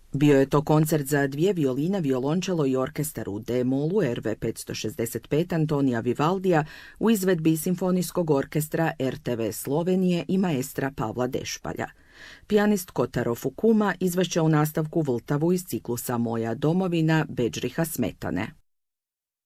Bio je to koncert za dvije violine, violončelo i orkestar u D-molu RV 565 Antonija Vivaldija u izvedbi Simfonijskog orkestra RTV Slovenije i maestra Pavla Dešpalja. Pijanist Kotaro Fukuma izvešće u nastavku Vltavu iz ciklusa Moja domovina Bedžriha Smetane.